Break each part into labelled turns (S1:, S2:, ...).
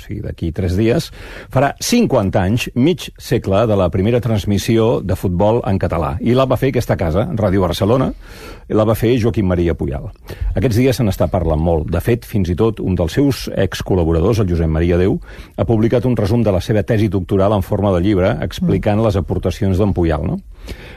S1: sigui, d'aquí 3 dies, farà 50 anys, mig segle, de la primera transmissió de futbol en català. I la va fer aquesta casa, Ràdio Barcelona, i la va fer Joaquim Maria Puyal. Aquests dies se n'està parlant molt. De fet, fins i tot un dels seus excol·laboradors, el Josep Maria Deu, ha publicat un resum de la seva tesi doctoral en forma de llibre explicant les aportacions d'en Puyal, no?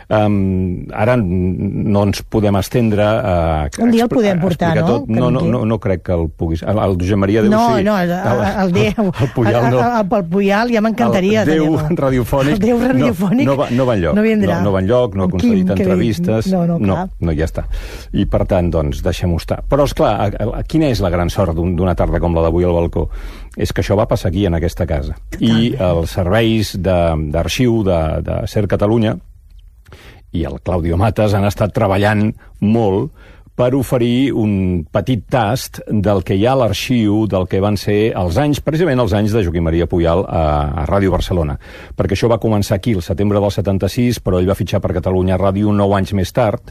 S1: Ara no ens podem estendre
S2: un dia el podem portar, no?
S1: No crec que el puguis... El Josep Maria Deu sí.
S2: No, el Déu.
S1: El Puyal no.
S2: El Puyal ja m'encantaria.
S1: El Déu radiofònic.
S2: El Déu radiofònic
S1: no va enlloc.
S2: No vindrà.
S1: No va enlloc, no ha concedit entrevistes.
S2: No,
S1: ja està. I per tant, doncs, deixem-ho estar. Però, esclar, quina és la gran sort d'una tarda com la d'avui al balcó? És que això va passar aquí, en aquesta casa. I els serveis d'arxiu de Ser Catalunya i el Claudio Matas han estat treballant molt per oferir un petit tast del que hi ha a l'arxiu del que van ser precisament els anys de Joaquim Maria Puyal a Ràdio Barcelona. Perquè això va començar aquí, el setembre del 76, però ell va fitxar per Catalunya Ràdio 9 anys més tard,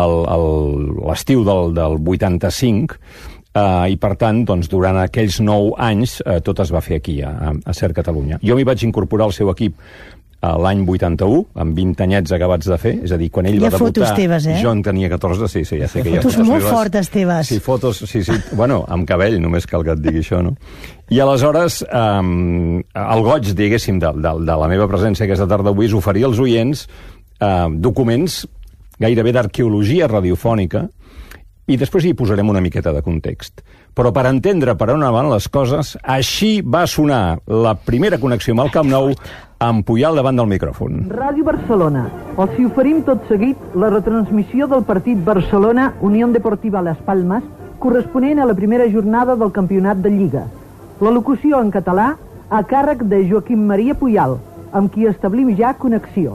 S1: l'estiu del 85, i per tant, doncs, durant aquells 9 anys tot es va fer aquí, a Ser Catalunya. Jo m'hi vaig incorporar al seu equip l'any 81, amb 20 anyets acabats de fer, és a dir, quan ell va debutar...
S2: Hi ha fotos teves,
S1: Jo en tenia 14, sí, ja sé que hi ha
S2: fotos molt fortes teves.
S1: Sí, fotos, sí, bueno, amb cabell, només cal que et digui això, no? I aleshores, el goig, diguéssim, de la meva presència aquesta tarda avui és oferir als oients documents gairebé d'arqueologia radiofònica, i després hi posarem una miqueta de context. Però per entendre per on van les coses, així va sonar la primera connexió amb el Camp Nou amb Puyal davant del micròfon.
S3: Ràdio Barcelona. Els oferim tot seguit la retransmissió del partit Barcelona Unió Deportiva Las Palmas, corresponent a la primera jornada del campionat de Lliga. La locució en català a càrrec de Joaquim Maria Puyal, amb qui establim ja connexió.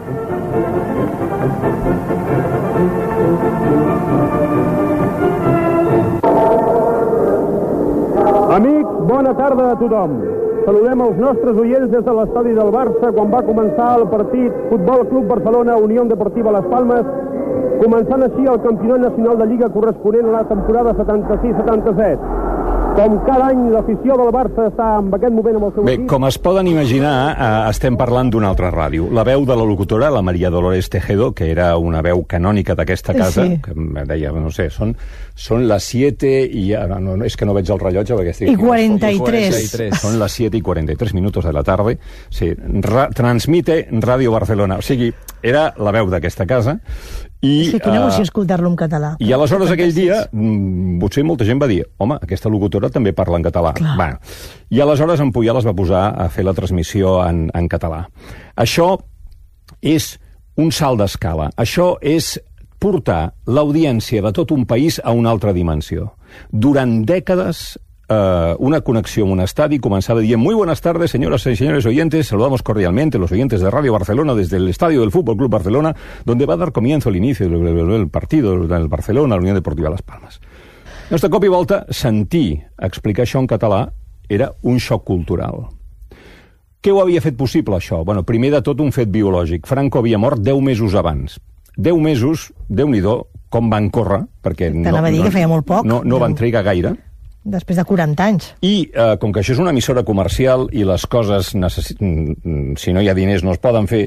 S4: Amics, bona tarda a tothom. Saludem els nostres oients des de l'estadi del Barça quan va començar el partit Futbol Club Barcelona Unió Deportiva Las Palmas, començant així el campionat nacional de Lliga corresponent a la temporada 76-77. Com cada any, l'afició del Barça està en aquest moment amb el seu equip.
S1: Com es poden imaginar, estem parlant d'una altra ràdio. La veu de la locutora, la Maria Dolores Tejedo, que era una veu canònica d'aquesta casa, que deia, no sé, són les 7 i... No, és que no veig el rellotge perquè estic...
S2: I 43.
S1: Són les 7 i 43 minutos de la tarda. Sí, transmite Radio Barcelona. O sigui, era la veu d'aquesta casa.
S2: Sí, que no vull escoltar-lo en català.
S1: I aleshores aquell dia, potser molta gent va dir, home, aquesta locutora també parla en català. Bueno, i aleshores en Puyal es va posar a fer la transmissió en català. Això és un salt d'escala. Això és portar l'audiència de tot un país a una altra dimensió. Durant dècades, una connexión en un estadio comenzaba diciendo: muy buenas tardes, señoras y señores oyentes, saludamos cordialmente a los oyentes de Radio Barcelona desde el estadio del Fútbol Club Barcelona, donde va a dar comienzo el inicio del partido del Barcelona, la Unión Deportiva Las Palmas. De cop i volta, sentir explicar això en català era un xoc cultural. Què ho havia fet possible, això? Bueno, primer de tot, un fet biològic. Franco havia mort 10 mesos abans. 10 mesos, Déu-n'hi-do, com van córrer, perquè
S2: t'anava a dir que feia molt poc.
S1: No van trigar gaire.
S2: Després de 40 anys.
S1: I com que això és una emissora comercial i les coses, si no hi ha diners, no es poden fer,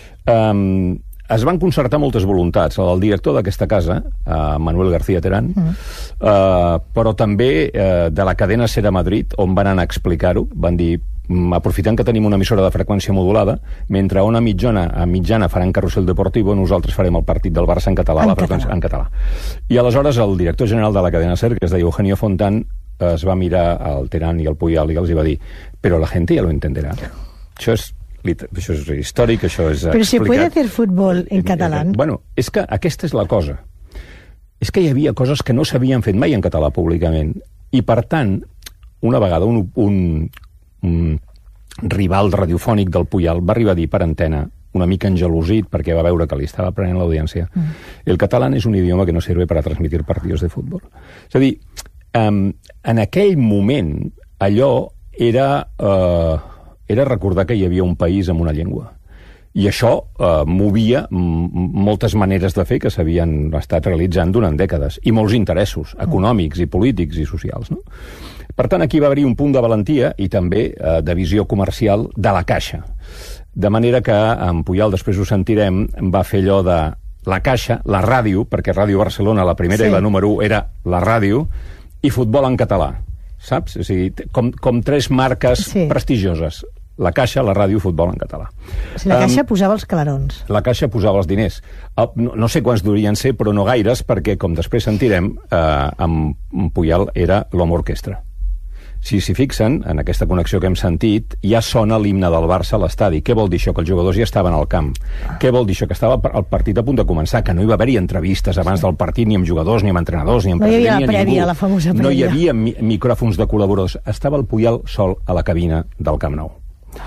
S1: es van concertar moltes voluntats. El director d'aquesta casa, Manuel García Terán, però també de la cadena Ser a Madrid, on van anar a explicar-ho, van dir: aprofitant que tenim una emissora de freqüència modulada, mentre Ona Mitjana faran Carrusel Deportivo, nosaltres farem el partit del Barça en català, en català. I aleshores el director general de la cadena Ser, que es deia Eugenio Fontán, es va mirar al Terán i al Puyal i els va dir: però la gente ya lo entenderá. Això és històric, això és
S2: Però se puede hacer fútbol en català?
S1: Bueno, és que aquesta és la cosa. És que hi havia coses que no s'havien fet mai en català públicament. I, per tant, una vegada un rival radiofònic del Puyal va arribar a dir per antena, una mica engelosit, perquè va veure que li estava prenent l'audiència: el català és un idioma que no sirve para transmitir partidos de fútbol. És a dir, en aquell moment, allò era recordar que hi havia un país amb una llengua. I això movia moltes maneres de fer que s'havien estat realitzant durant dècades, i molts interessos econòmics i polítics i socials, no? Per tant, aquí va haver-hi un punt de valentia i també de visió comercial de la Caixa. De manera que en Puyol, després ho sentirem, va fer allò de la Caixa, la ràdio, perquè Ràdio Barcelona, la primera i la número 1, era la ràdio, i futbol en català, saps? És a dir, com tres marques prestigioses. La Caixa, la ràdio, futbol en català.
S2: O sigui, la Caixa posava els calarons.
S1: La Caixa posava els diners. No sé quants durien ser, però no gaires, perquè, com després sentirem, en Puyol era l'home orquestra. Si s'hi fixen, en aquesta connexió que hem sentit, ja sona l'himne del Barça a l'estadi. Què vol dir això? Que els jugadors ja estaven al camp. Què vol dir això? Que estava el partit a punt de començar, que no hi va haver-hi entrevistes abans del partit, ni amb jugadors, ni amb entrenadors, ni amb president, ni amb ningú.
S2: No hi havia la famosa prèvia.
S1: No hi havia micròfons de col·laboradors. Estava el Puyol sol a la cabina del Camp Nou.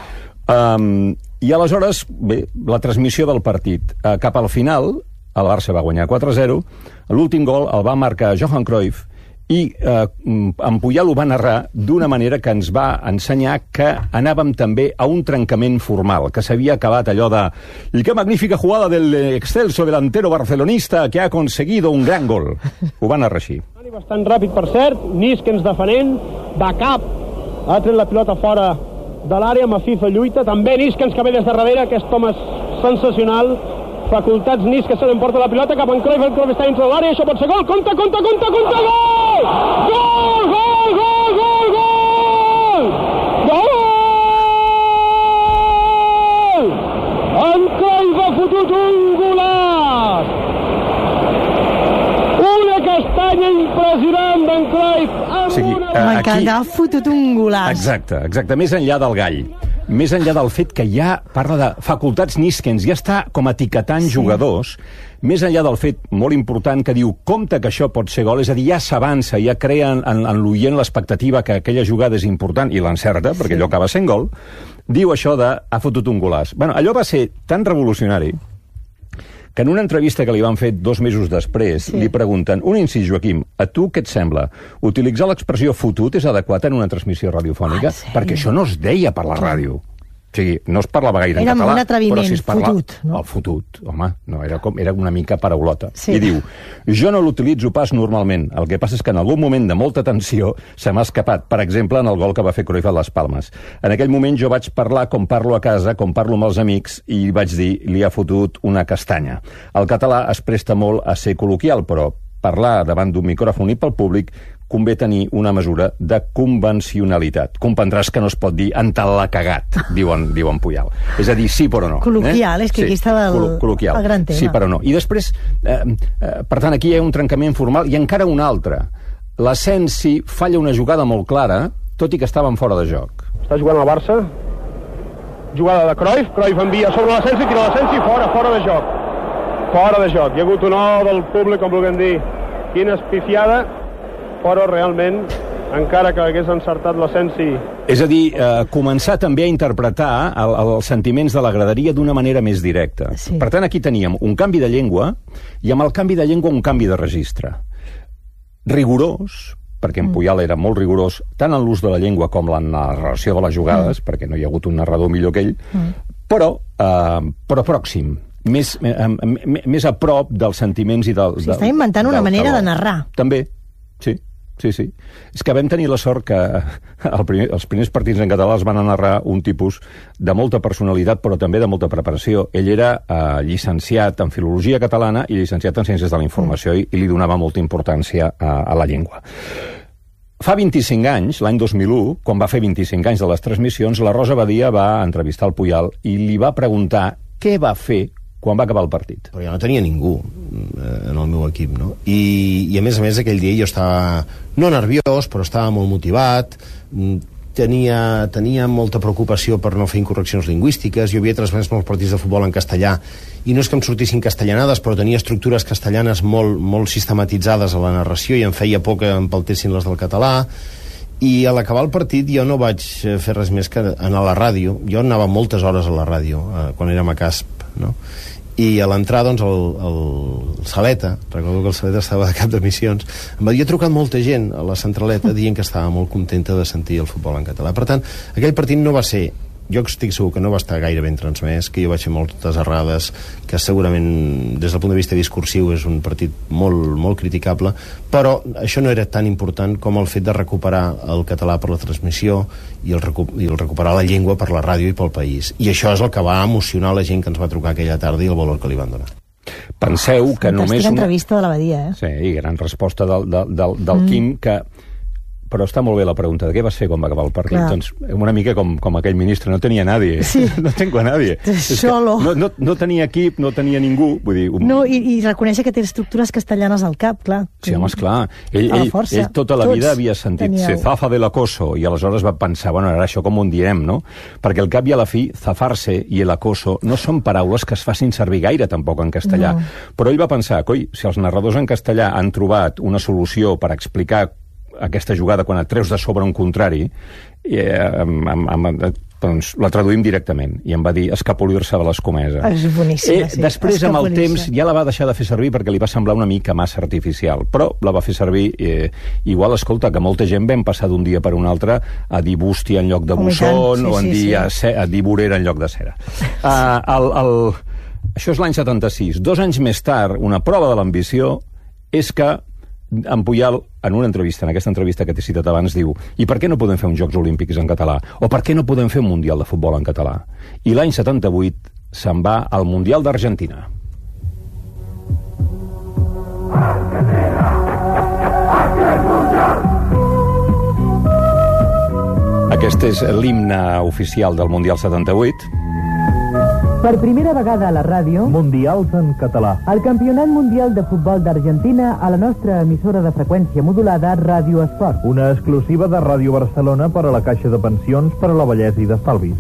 S1: I aleshores, bé, la transmissió del partit. Cap al final, el Barça va guanyar 4-0, l'últim gol el va marcar Johan Cruyff, i en Puyol ho va narrar d'una manera que ens va ensenyar que anàvem també a un trencament formal, que s'havia acabat allò de «Y qué magnífica jugada del excelso delantero barcelonista que ha conseguido un gran gol». Ho va narrar així.
S4: Bastant ràpid, per cert, Niskens defenent, Bacap ha tret la pilota fora de l'àrea, Mafifa lluita, també Niskens que ve des de darrere, aquest home és sensacional, facultats Niskens se l'emporta la pilota cap en Cruyff, el Cruyff està dintre de l'àrea, això pot ser gol, compta, gol! Gol! En Cruyff ha fotut un golaç! Una castanya impressionant d'en Cruyff!
S2: M'encanta, ha fotut un golaç.
S1: Exacte, més enllà del gall. Més enllà del fet que ja parla de facultats Niskens, ja està com etiquetant jugadors, més enllà del fet molt important que diu compte que això pot ser gol, és a dir, ja s'avança, ja crea en l'oient l'expectativa que aquella jugada és important, i l'encerta, perquè allò acaba sent gol, diu això de ha fotut un golaç. Bueno, allò va ser tan revolucionari que en una entrevista que li van fer 2 mesos després li pregunten, un incís, Joaquim, a tu què et sembla? Utilitzar l'expressió fotut és adequat en una transmissió radiofònica? Perquè això no es deia per la ràdio. O sigui, no es parlava gaire en català.
S2: Era un atreviment,
S1: però si es parla...
S2: fotut, no?
S1: El fotut, home, no, era una mica paraulota. I diu, jo no l'utilitzo pas normalment, el que passa és que en algun moment de molta tensió se m'ha escapat, per exemple, en el gol que va fer Cruyff a les Palmes. En aquell moment jo vaig parlar com parlo a casa, com parlo amb els amics, i vaig dir, li ha fotut una castanya. El català es presta molt a ser col·loquial, però parlar davant d'un micròfon i pel públic convé tenir una mesura de convencionalitat. Comprendràs que no es pot dir en tal l'ha cagat, diuen Puyol. És a dir, sí però no.
S2: Col·loquial, és que aquí estava el gran tema.
S1: Sí però no. I després, per tant, aquí hi ha un trencament formal i encara un altre. L'Asensi falla una jugada molt clara, tot i que estaven fora de joc.
S4: Està jugant el Barça, jugada de Cruyff, Cruyff envia sobre l'Asensi, tira l'Asensi, fora de joc. Fora de joc. Hi ha hagut un o del públic, com vulguem dir, quina espifiada, però realment, encara que hagués encertat l'Asensi...
S1: És a dir, començar també a interpretar els sentiments de la graderia d'una manera més directa. Per tant, aquí teníem un canvi de llengua i amb el canvi de llengua un canvi de registre. Rigorós, perquè en Puyol era molt rigorós, tant en l'ús de la llengua com en la narració de les jugades, perquè no hi ha hagut un narrador millor que ell, però pròxim. Més a prop dels sentiments i del...
S2: S'està inventant una manera de narrar.
S1: També, sí. És que vam tenir la sort que els primers partits en català els van narrar un tipus de molta personalitat, però també de molta preparació. Ell era llicenciat en Filologia Catalana i llicenciat en Ciències de la Informació i li donava molta importància a la llengua. Fa 25 anys, l'any 2001, quan va fer 25 anys de les transmissions, la Rosa Badia va entrevistar el Puyol i li va preguntar què va fer quan va acabar el partit.
S5: Però jo no tenia ningú en el meu equip, no? I a més, aquell dia jo estava no nerviós, però estava molt motivat, tenia molta preocupació per no fer incorreccions lingüístiques, jo havia transmès molts partits de futbol en castellà, i no és que em sortissin castellanades, però tenia estructures castellanes molt sistematitzades a la narració i em feia por que empaltessin les del català, i a l'acabar el partit jo no vaig fer res més que anar a la ràdio. Jo anava moltes hores a la ràdio, quan érem a Casp, no? I a l'entrar, doncs, el Saleta, recordo que el Saleta estava de cap de missions, em va dir, he trucat molta gent a la centraleta dient que estava molt contenta de sentir el futbol en català. Per tant, aquell partit no va ser jo estic segur que no va estar gaire ben transmès, que jo vaig fer moltes errades, que segurament des del punt de vista discursiu és un partit molt, molt criticable, però això no era tan important com el fet de recuperar el català per la transmissió i el recuperar la llengua per la ràdio i pel país. I això és el que va emocionar la gent que ens va trucar aquella tarda i el valor que li van donar.
S1: Penseu que només...
S2: Fantàstica entrevista de l'Abadia, eh?
S1: Sí, i gran resposta del Quim, que... Però està molt bé la pregunta de què va ser quan va acabar el partit. Clar. Doncs una mica com aquell ministre, no tenia nadie.
S2: Sí.
S1: No tengo a nadie.
S2: Solo.
S1: No tenia equip, no tenia ningú. Vull dir,
S2: No, i reconèixer que té estructures castellanes al cap, clar.
S1: Sí, home, esclar. Ell tota la vida havia sentit se zafa del acoso, i aleshores va pensar, bueno, ara això com ho direm, no? Perquè al cap i a la fi, zafar-se i el acoso no són paraules que es facin servir gaire, tampoc, en castellà. No. Però ell va pensar, coi, si els narradors en castellà han trobat una solució per explicar aquesta jugada quan et treus de sobre un contrari, doncs la traduïm directament, i em va dir escapolir-se de l'escomesa.
S2: És boníssima, sí.
S1: Després, amb el temps, ja la va deixar de fer servir perquè li va semblar una mica massa artificial, però la va fer servir. Igual, escolta, que molta gent vam passar d'un dia per un altre a dir bústia en lloc de busson, o a dir vorera en lloc de cera. Això és l'any 76. 2 anys més tard, una prova de l'ambició és que en Puyol, en una entrevista, en aquesta entrevista que t'he citat abans, diu: i per què no podem fer uns Jocs Olímpics en català? O per què no podem fer un Mundial de Futbol en català? I l'any 78 se'n va al Mundial d'Argentina. Aquest és l'himne oficial del Mundial 78.
S3: Per primera vegada a la ràdio,
S4: Mundials en català.
S3: el Campionat Mundial de Futbol d'Argentina a la nostra emissora de freqüència modulada Ràdio Esport.
S4: Una exclusiva de Ràdio Barcelona per a la Caixa de Pensions per a la Vellesa i d'Estalvi.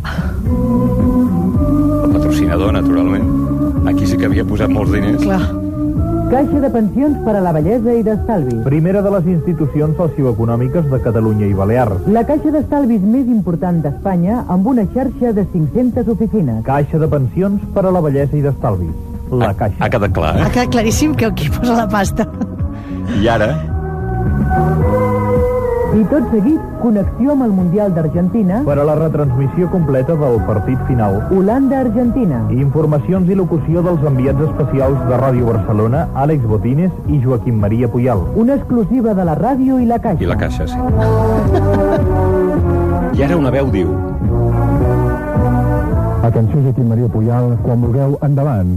S1: El patrocinador, naturalment. Aquí sí que havia posat molts diners.
S2: Clar.
S3: Caixa de Pensions per a la Vellesa i d'Estalvi.
S4: Primera de les institucions socioeconòmiques de Catalunya i Balears.
S3: La caixa d'estalvis més important d'Espanya amb una xarxa de 500 oficines.
S4: Caixa de Pensions per a la Vellesa i d'Estalvi. La Caixa.
S1: Ha quedat clar,
S2: Ha quedat claríssim que aquí posa la pasta.
S1: I ara...
S3: I tot seguit, connexió amb el Mundial d'Argentina,
S4: Per a la retransmissió completa del partit final.
S3: Holanda-Argentina.
S4: Informacions i locució dels enviats especials de Ràdio Barcelona, Àlex Botines i Joaquim Maria Puyol.
S3: Una exclusiva de la ràdio i la caixa.
S1: I la caixa, sí. I ara una veu diu...
S6: Atenció, Joaquim Maria Puyol, quan vulgueu, endavant.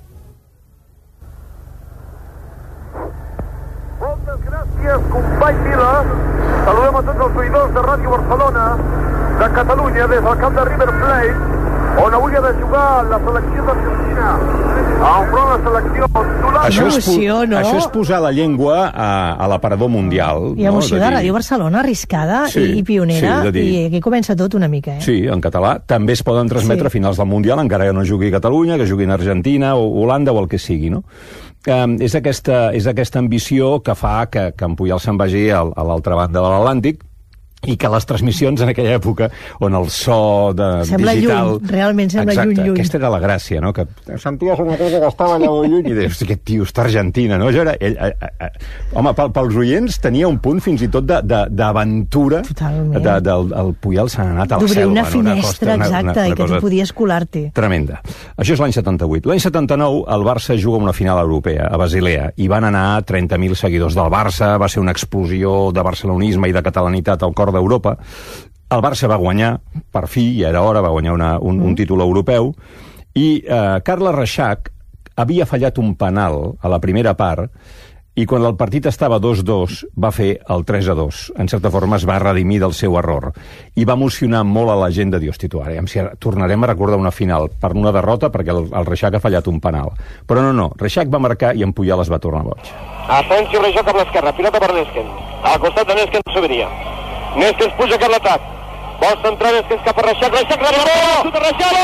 S7: Moltes gràcies, company Vila. Saludem a tots els oïdors de Ràdio Barcelona, de Catalunya, des del camp de River Plate, on avui ha de jugar la selecció d'Argentina enfront la selecció d'Holanda.
S1: Això és posar la llengua a l'aparador mundial.
S2: I emoció de Ràdio Barcelona, arriscada i pionera, i aquí comença tot una mica.
S1: Sí, en català. També es poden transmetre a finals del Mundial, encara que no jugui Catalunya, que juguin Argentina o Holanda o el que sigui, no? És aquesta ambició que fa que en Puyol se'n vagi a l'altra banda de l'Atlàntic, i que les transmissions en aquella època on el so
S2: sembla
S1: digital...
S2: Lluny, realment sembla
S1: exacte,
S2: lluny.
S1: Aquesta era la gràcia, no? Que senties una cosa que estava allà lluny i deies, aquest tio està Argentina, no? Home, pels oients tenia un punt fins i tot d'aventura.
S2: Totalment.
S1: El Puyol s'ha anat a la selva.
S2: D'obrir una finestra, exacte, i que tu podies colar-te.
S1: Tremenda. Això és l'any 78. L'any 79 el Barça juga una final europea a Basilea i van anar 30.000 seguidors del Barça, va ser una explosió de barcelonisme i de catalanitat al cor d'Europa. El Barça va guanyar, per fi, i era hora, va guanyar un títol europeu, i Carles Reixac havia fallat un penal a la primera part, i quan el partit estava 2-2 va fer el 3-2. En certa forma es va redimir del seu error. I va emocionar molt a la gent de dir, hosti, tu, ara tornarem a recordar una final per una derrota perquè el Reixac ha fallat un penal. Però no, Reixac va marcar i en Puyol es va tornar boig.
S7: Asensio, Reixac per l'esquerra, pilota per Nesken. Al costat de Nesken Soberia. Nesken puja cap l'atac. Vol centrar Nesken cap a Reixac. Reixac rebrà. Xut de Reixac.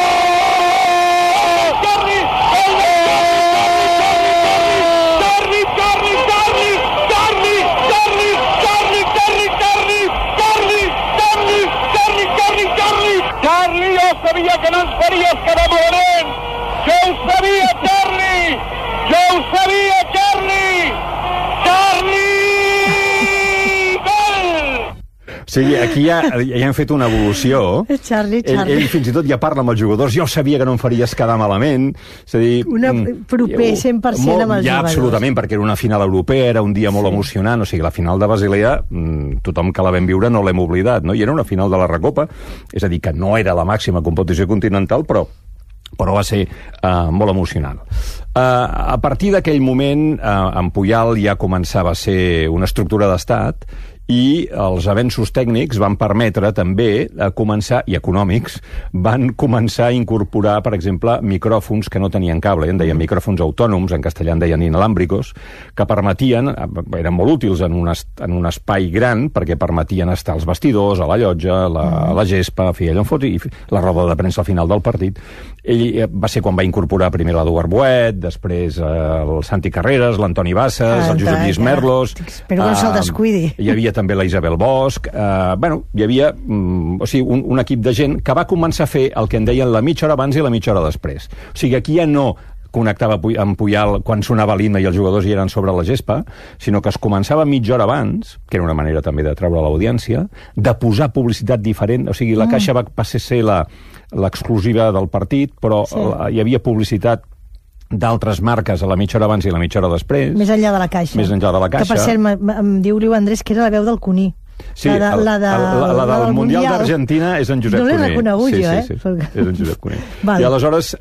S7: Carli! Carli, jo sabia que no ens faries quedar malament! Jo ho sabia, Carli! Jo ho sabia, Carli! Carli! Gol!
S1: sigui, aquí ja hem fet una evolució.
S2: Charlie.
S1: Ell fins i tot ja parla amb els jugadors. Jo sabia que no em faries quedar malament. És a dir,
S2: proper 100% amb els jugadors.
S1: Ja, absolutament, perquè era una final europea, era un dia molt emocionant. O sigui, la final de Basilea, tothom que la vam viure no l'hem oblidat, no? I era una final de la Recopa, és a dir, que no era la màxima competició continental, però va ser molt emocionant. A partir d'aquell moment, en Puyol ja començava a ser una estructura d'estat i els avenços tècnics van permetre també començar, i econòmics, van començar a incorporar, per exemple, micròfons que no tenien cable, en deien micròfons autònoms, en castellà en deien inalàmbricos, que permetien, eren molt útils en un espai gran, perquè permetien estar als vestidors, a la llotja, a la gespa, i la roda de premsa al final del partit. Ell va ser quan va incorporar primer l'Eduard Boet, després el Santi Carreras, l'Antoni Bassas, el Josep Lluís Merlos...
S2: Espero que no se'l descuidi.
S1: Hi havia també la Isabel Bosch, hi havia un equip de gent que va començar a fer el que en deien la mitja hora abans i la mitja hora després. O sigui, aquí ja no connectava amb Puyol quan sonava l'himne i els jugadors hi eren sobre la gespa, sinó que es començava mitja hora abans, que era una manera també de treure l'audiència, de posar publicitat diferent. O sigui, la Caixa va ser l'exclusiva del partit, però hi havia publicitat d'altres marques a la mitja hora abans i la mitja hora després.
S2: Més enllà de la Caixa. Que, per cert, em diu Liu Andrés que era la veu del Cuní.
S1: Sí, la del Mundial d'Argentina és en Josep Cuní.
S2: No l'he reconegut jo,
S1: Sí, és en Josep Cuní. I aleshores,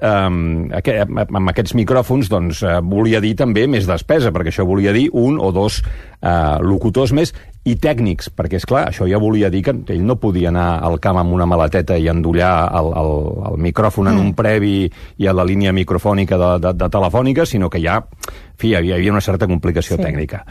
S1: amb aquests micròfons, doncs, volia dir també més despesa, perquè això volia dir un o dos locutors més i tècnics, perquè, esclar, això ja volia dir que ell no podia anar al camp amb una maleteta i endollar el micròfon en un previ i a la línia microfònica de telefònica, sinó que ja, hi havia una certa complicació tècnica.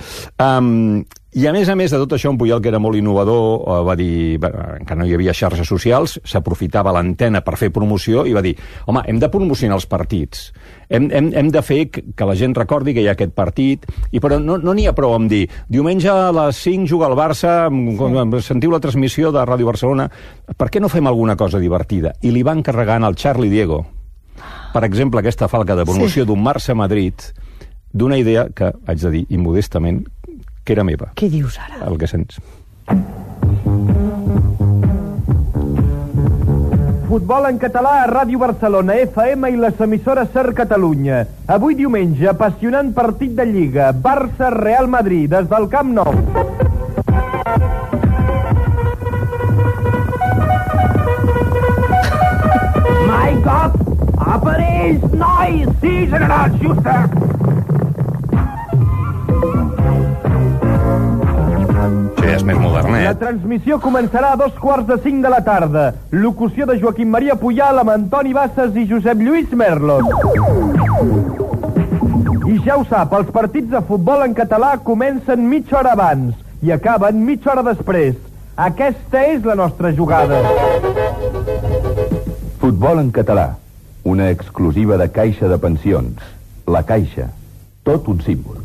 S1: I a més de tot això, en Puyol, que era molt innovador, va dir, encara no hi havia xarxes socials, s'aprofitava l'antena per fer promoció i va dir, home, hem de promocionar els partits, hem de fer que la gent recordi que hi ha aquest partit, però no n'hi ha prou amb dir, diumenge a les 5 juga el Barça, sentiu la transmissió de Ràdio Barcelona, per què no fem alguna cosa divertida? I li van encarregant al Charlie Diego, per exemple, aquesta falca de promoció d'un Barça-Madrid, d'una idea que, haig de dir, immodestament, que era meva.
S2: Què dius ara?
S1: El que sents.
S8: Futbol en català a Ràdio Barcelona, FM i les emissores Ser Catalunya. Avui diumenge, apassionant partit de Lliga, Barça-Real Madrid, des del Camp Nou.
S7: My God! Apareix, noi! Sí, general Schuster!
S1: Això ja és més modernet.
S8: La transmissió començarà a 2:45 de la tarda. Locució de Joaquim Maria Puyol amb Antoni Bassas i Josep Lluís Merlos. I ja ho sap, els partits de futbol en català comencen mitja hora abans i acaben mitja hora després. Aquesta és la nostra jugada.
S9: Futbol en català, una exclusiva de Caixa de Pensions. La Caixa, tot un símbol.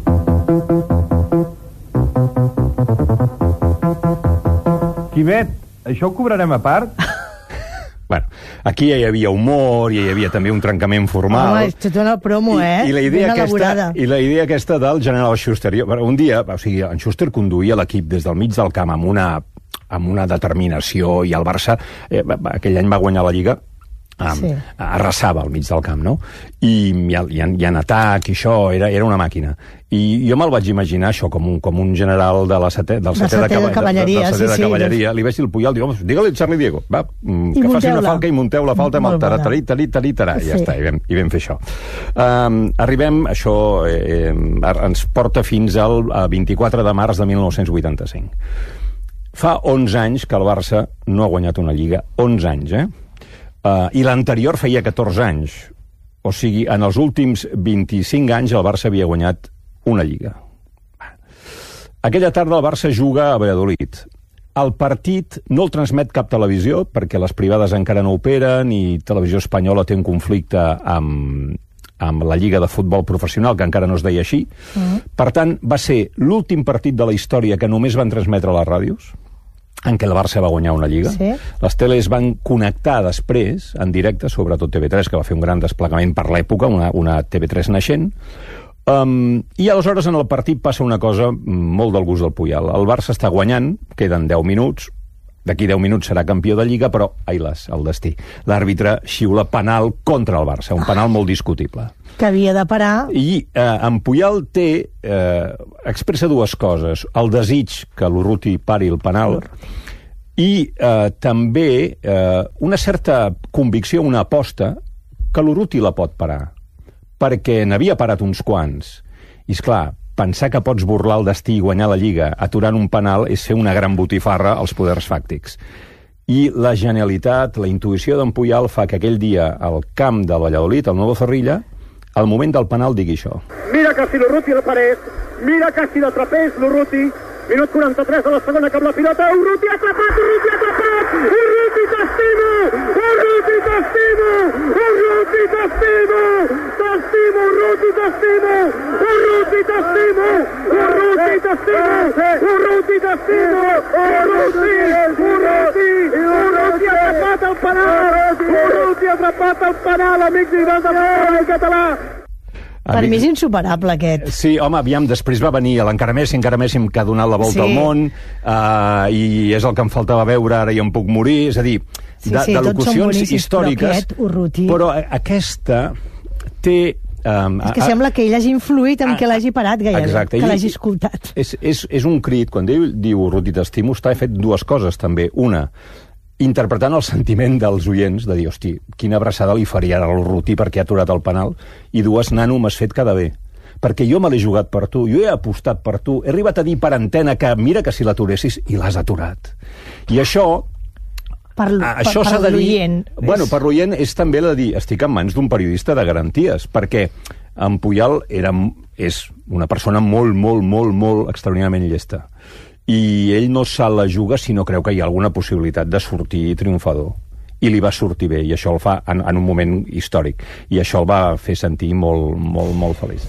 S8: Quimet, això ho cobrarem a part?
S1: Bueno, aquí ja hi havia humor, ja hi havia també un trencament formal.
S2: Home, és tota una promo,
S1: I la idea aquesta del general Schuster. Un dia, o sigui, en Schuster conduïa l'equip des del mig del camp amb una determinació, i el Barça, aquell any va guanyar la Lliga, arrasava al mig del camp, no? I en atac, i això, era una màquina. I jo me'l vaig imaginar això com un general del setè de cavalleria. Li vaig dir al Puyol, digue-li al Charlie Diego, va, que faci una falca i munteu la falta amb el tarí-tarí-tarí-tarà. I ja està, i vam fer això. Arribem, això ens porta fins al 24 de març de 1985. Fa 11 anys que el Barça no ha guanyat una Lliga. 11 anys, I l'anterior feia 14 anys. O sigui, en els últims 25 anys el Barça havia guanyat una Lliga. Aquella tarda el Barça juga a Valladolid. El partit no el transmet cap televisió, perquè les privades encara no operen i Televisió Espanyola té un conflicte amb la Lliga de Futbol Professional, que encara no es deia així. Per tant, va ser l'últim partit de la història que només van transmetre a les ràdios, en què el Barça va guanyar una Lliga. Les teles van connectar després, en directe, sobretot TV3, que va fer un gran desplegament per l'època, una TV3 naixent. I aleshores en el partit passa una cosa molt del gust del Puyol. El Barça està guanyant, queden 10 minuts, d'aquí 10 minuts serà campió de Lliga, però, ai-les, el destí. L'àrbitre xiula penal contra el Barça, un penal molt discutible.
S2: Que havia de parar.
S1: I en Puyol expressa dues coses. El desig que l'Urruti pari el penal i també una certa convicció, una aposta que l'Urruti la pot parar, perquè n'havia parat uns quants. I, esclar, pensar que pots burlar el destí i guanyar la Lliga aturant un penal és fer una gran botifarra als poders fàctics. I la genialitat, la intuïció d'en Puyol fa que aquell dia al camp del Valladolid, al Nuevo Zorrilla, al moment del penal digui això.
S7: Mira que si l'Urruti el parés, mira que si l'atrapés l'Urruti, minut 43 de la segona cap la pilota, Urruti atrapat, Urruti t'estimo, Urruti t'estimo, Urruti t'estimo, t'estimo, Urruti t'estimo, Urruti t'estimo, Urruti t'estimo, Urruti t'estimo, Urruti atrapat el penal, Urruti atrapat el penal, amics i amics del català.
S2: Per mi és insuperable, aquest.
S1: Sí, home, aviam, després va venir l'encara Messi que ha donat la volta al món, i és el que em faltava veure, ara ja em puc morir, és a dir, de locucions històriques, però aquesta té...
S2: És que sembla que ell hagi influït en que l'hagi parat, gairebé, que l'hagi escoltat.
S1: És un crit, quan diu Urruti t'estimo, està fet dues coses, també. Una, interpretant el sentiment dels oients, de dir, hosti, quina abraçada li faria a l'Urruti perquè ha aturat el penal, i dues, nano, m'has fet quedar bé. Perquè jo me l'he jugat per tu, jo he apostat per tu, he arribat a dir per antena que mira que si l'aturessis, i l'has aturat. I això...
S2: això s'ha de dir...
S1: Bueno, per l'oient és també de dir, estic en mans d'un periodista de garanties, perquè en Puyol és una persona molt extraordinàriament llesta. I ell no se la juga si no creu que hi ha alguna possibilitat de sortir triomfador. I li va sortir bé, i això el fa en un moment històric. I això el va fer sentir molt feliç.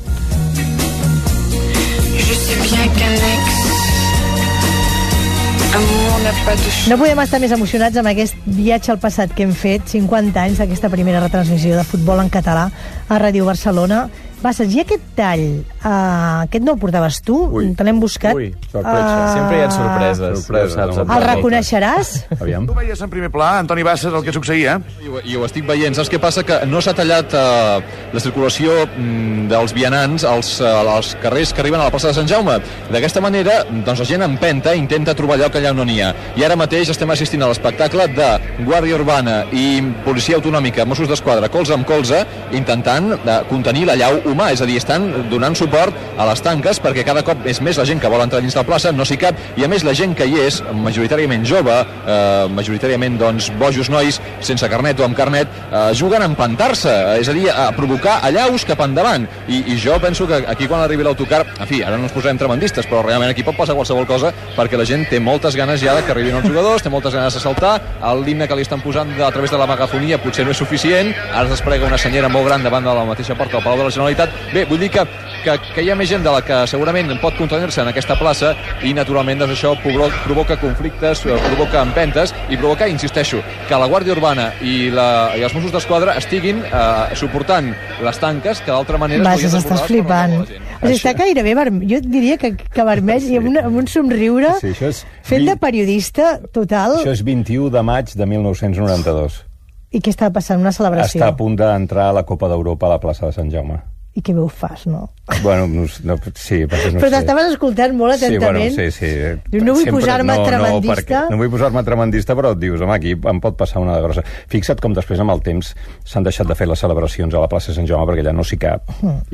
S2: No podem estar més emocionats amb aquest viatge al passat que hem fet, 50 anys d'aquesta primera retransmissió de futbol en català a Ràdio Barcelona. Bassas, i aquest tall, aquest no el portaves tu? Te l'hem buscat.
S10: Ui, sorpresa. Sempre hi ha sorpreses.
S2: El reconeixeràs?
S1: Aviam.
S11: Tu veies en primer pla, Antoni Bassas, el que succeïa?
S10: I ho estic veient. Saps què passa? Que no s'ha tallat la circulació dels vianants als carrers que arriben a la plaça de Sant Jaume. D'aquesta manera, doncs la gent empenta, intenta trobar allò que allà no n'hi ha. I ara mateix estem assistint a l'espectacle de Guàrdia Urbana i Policia Autonòmica, Mossos d'Esquadra, colze amb colze, intentant contenir l'allau humà, és a dir, estan donant suport a les tanques perquè cada cop és més la gent que vol entrar dins la plaça, no s'hi cap, i a més la gent que hi és, majoritàriament jove, majoritàriament doncs bojos nois, sense carnet o amb carnet, juguen a empantar-se, és a dir, a provocar allaus cap endavant, i jo penso que aquí quan arribi l'autocar, en fi, ara no ens posarem tremendistes, però realment aquí pot passar qualsevol cosa, perquè la gent té moltes ganes ja que arribin els jugadors, té moltes ganes de saltar, l'himne que li estan posant a través de la megafonia potser no és suficient, ara es desplega una senyera molt gran davant de la mateixa porta del Palau de la Generalitat. Bé, vull dir que hi ha més gent de la que segurament pot contenir-se en aquesta plaça i naturalment doncs, això provoca conflictes, provoca empentes i provoca, insisteixo, que la Guàrdia Urbana i els Mossos d'Esquadra estiguin suportant les tanques que d'altra manera...
S2: Bassas, estàs flipant. O sigui, està gairebé vermell, jo diria que vermell i amb un somriure fet de periodista total.
S1: Això és 21 de maig de 1992.
S2: I què està passant? Una celebració?
S1: Està a punt d'entrar a la Copa d'Europa a la plaça de Sant Jaume.
S2: I què bé ho fas, no?
S1: Bueno, sí, perquè no
S2: però t'estaves escoltant molt atentament.
S1: Sí.
S2: No vull posar-me tremendista.
S1: No vull posar-me tremendista, però et dius, home, aquí em pot passar una de grossa. Fixa't com després, amb el temps, s'han deixat de fer les celebracions a la plaça de Sant Jaume perquè allà no s'hi cap.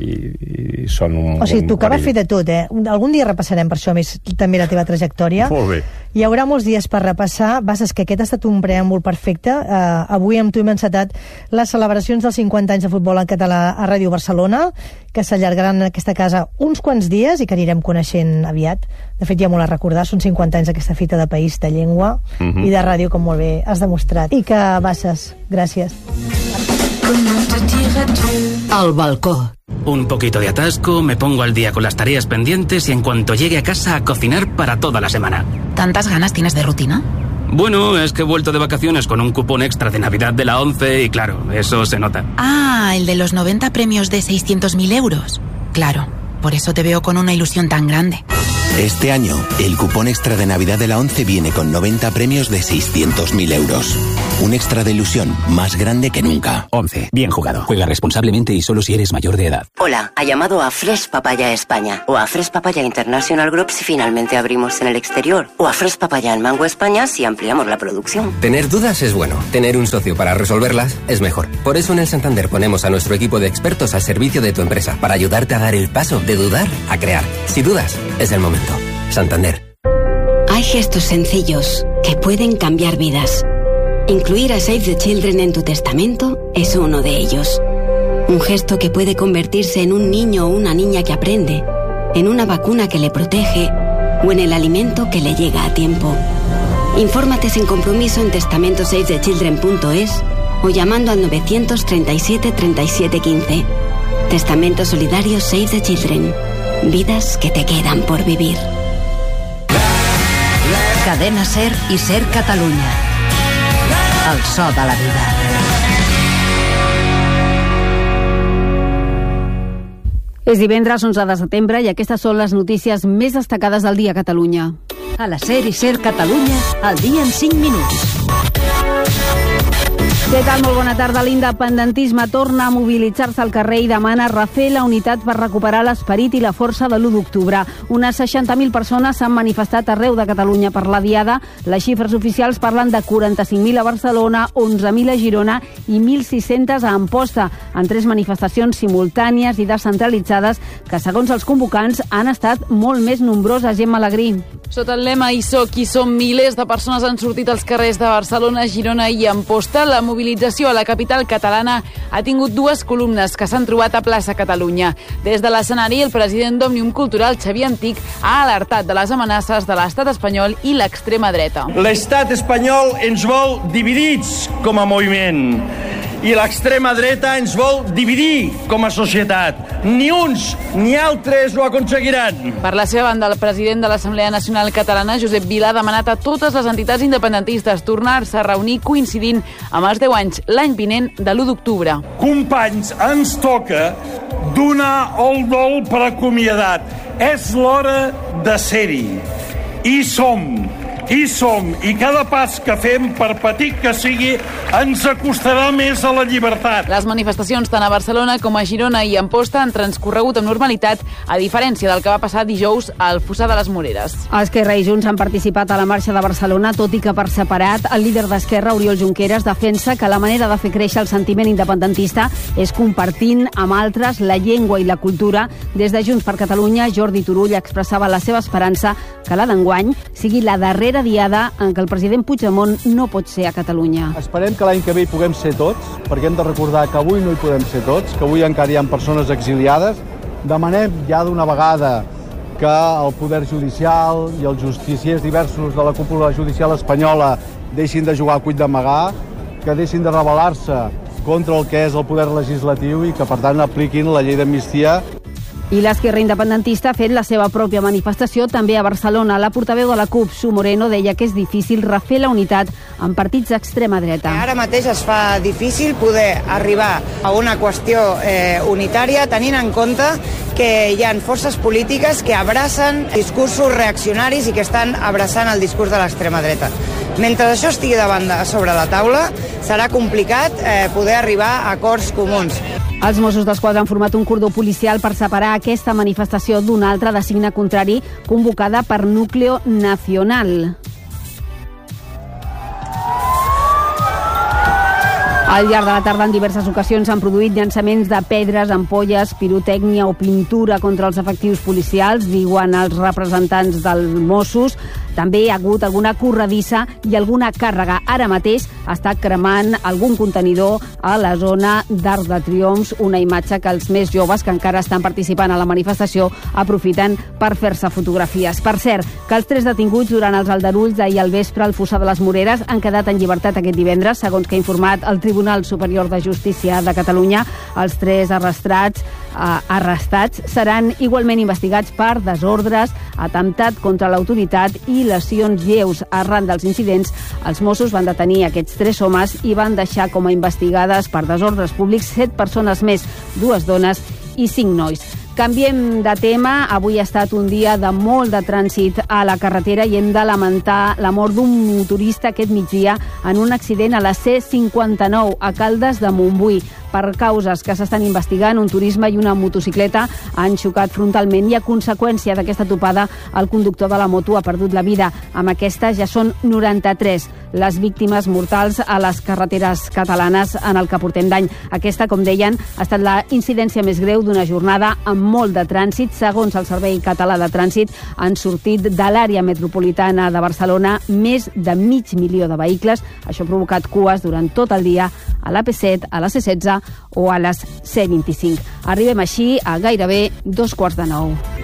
S1: I són un...
S2: O sigui, tocava fer de tot, eh? Algun dia repassarem per això més també la teva trajectòria.
S1: Molt bé.
S2: Hi haurà molts dies per repassar. Bassas, que aquest ha estat un preàmbul perfecte. Avui amb tu hem encetat les celebracions dels 50 anys de futbol en català a Ràdio Barcelona, que s'allargaran en aquesta casa uns quants dies i que anirem coneixent aviat. De fet, hi ha molt a recordar, són 50 anys d'aquesta fita de país, de llengua i de ràdio, com molt bé has demostrat. I que, Bassas, gràcies.
S12: Al balcó. Un poquito de atasco, me pongo al día con las tareas pendientes y en cuanto llegue a casa a cocinar para toda la semana.
S13: ¿Tantas ganas tienes de rutina?
S12: Bueno, es que he vuelto de vacaciones con un cupón extra de Navidad de la 11 y claro, eso se nota.
S13: Ah, el de los 90 premios de 600.000 euros. Claro, por eso te veo con una ilusión tan grande.
S14: Este año, el cupón extra de Navidad de la ONCE viene con 90 premios de 600.000 euros. Un extra de ilusión más grande que nunca.
S15: 11. Bien jugado. Juega responsablemente y solo si eres mayor de edad.
S16: Hola, ha llamado a Fresh Papaya España o a Fresh Papaya International Group si finalmente abrimos en el exterior o a Fresh Papaya en Mango España si ampliamos la producción.
S17: Tener dudas es bueno. Tener un socio para resolverlas es mejor. Por eso en el Santander ponemos a nuestro equipo de expertos al servicio de tu empresa para ayudarte a dar el paso de dudar a crear. Si dudas, es el momento. Santander.
S18: Hay gestos sencillos que pueden cambiar vidas. Incluir a Save the Children en tu testamento es uno de ellos. Un gesto que puede convertirse en un niño o una niña que aprende, en una vacuna que le protege o en el alimento que le llega a tiempo. Infórmate sin compromiso en testamentosavethechildren.es o llamando al 937 37 15. Testamento solidario Save the Children. Vidas que te quedan por vivir.
S19: Cadena SER i SER Catalunya. El so de la vida.
S20: És divendres 11 de setembre i aquestes són les notícies més destacades del dia a Catalunya.
S19: A la SER i SER Catalunya, el dia en 5 minuts.
S20: Què tal? Molt bona tarda. L'independentisme torna a mobilitzar-se al carrer i demana refer la unitat per recuperar l'esperit i la força de l'1 d'octubre. Unes 60.000 persones s'han manifestat arreu de Catalunya per la diada. Les xifres oficials parlen de 45.000 a Barcelona, 11.000 a Girona i 1.600 a Amposta, en 3 manifestacions simultànies i descentralitzades que, segons els convocants, han estat molt més nombroses. Gemma Alegrí.
S21: Sota el lema "Hi soc, hi som", milers de persones han sortit als carrers de Barcelona, Girona i Amposta. La mobilització a la capital catalana ha tingut 2 columnes que s'han trobat a plaça Catalunya. Des de l'escenari, el president d'Òmnium Cultural, Xavier Antich, ha alertat de les amenaces de l'estat espanyol i l'extrema dreta.
S22: L'estat espanyol ens vol dividits com a moviment i l'extrema dreta ens vol dividir com a societat. Ni uns ni altres ho aconseguiran.
S21: Per la seva banda, el president de l'Assemblea Nacional Catalana, Josep Vila, ha demanat a totes les entitats independentistes tornar-se a reunir coincidint amb els 10 anys l'any vinent de l'1 d'octubre.
S22: Companys, ens toca donar el dol per acomiadat. És l'hora de ser-hi. Hi som, i cada pas que fem, per petit que sigui, ens acostarà més a la llibertat.
S21: Les manifestacions tant a Barcelona com a Girona i Amposta han transcorregut amb normalitat, a diferència del que va passar dijous al Fossar de les Moreres.
S20: Esquerra i Junts han participat a la marxa de Barcelona, tot i que per separat. El líder d'Esquerra, Oriol Junqueras, defensa que la manera de fer créixer el sentiment independentista és compartint amb altres la llengua i la cultura. Des de Junts per Catalunya, Jordi Turull expressava la seva esperança que la d'enguany sigui la darrera diada en què el president Puigdemont no pot ser a Catalunya.
S23: Esperem que l'any que ve hi puguem ser tots, perquè hem de recordar que avui no hi podem ser tots, que avui encara hi ha persones exiliades. Demanem ja d'una vegada que el poder judicial i els justiciers diversos de la cúpula judicial espanyola deixin de jugar a cuit d'amagar, que deixin de rebel·lar-se contra el que és el poder legislatiu i que, per tant, apliquin la llei d'amnistia.
S20: I l'Esquerra Independentista ha fet la seva pròpia manifestació també a Barcelona. La portaveu de la CUP, Su Moreno, deia que és difícil refer la unitat amb partits d'extrema dreta.
S24: Ara mateix es fa difícil poder arribar a una qüestió unitària tenint en compte que hi ha forces polítiques que abracen discursos reaccionaris i que estan abraçant el discurs de l'extrema dreta. Mentre això estigui sobre la taula, serà complicat poder arribar a acords comuns.
S20: Els Mossos d'Esquadra han format un cordó policial per separar aquesta manifestació d'una altra de signe contrari convocada per Núcleo Nacional. Al llarg de la tarda, en diverses ocasions, s'han produït llançaments de pedres, ampolles, pirotècnia o pintura contra els efectius policials, diuen els representants dels Mossos. També hi ha hagut alguna corredissa i alguna càrrega. Ara mateix està cremant algun contenidor a la zona d'Arc de Triomfs, una imatge que els més joves que encara estan participant a la manifestació aprofiten per fer-se fotografies. Per cert, que els 3 detinguts durant els aldarulls d'ahir al vespre al Fossar de les Moreres han quedat en llibertat aquest divendres, segons que ha informat el Tribunal Superior de Justícia de Catalunya. Els 3 arrestats seran igualment investigats per desordres, atemptat contra l'autoritat i lesions lleus. Arran dels incidents, els Mossos van detenir aquests 3 homes i van deixar com a investigades per desordres públics 7 persones més, 2 dones i 5 nois. canviem de tema. Avui ha estat un dia de molt de trànsit a la carretera i hem de lamentar la mort d'un motorista aquest migdia en un accident a la C59 a Caldes de Montbui. Per causes que s'estan investigant, un turisme i una motocicleta han xocat frontalment i a conseqüència d'aquesta topada el conductor de la moto ha perdut la vida. Amb aquesta ja són 93 les víctimes mortals a les carreteres catalanes en el que portem d'any. Aquesta, com deien, ha estat la incidència més greu d'una jornada amb molt de trànsit. Segons el Servei Català de Trànsit, han sortit de l'àrea metropolitana de Barcelona més de 500.000 de vehicles. Això ha provocat cues durant tot el dia a l'AP7, a la C16 o a les C25. Arribem així a gairebé 8:45.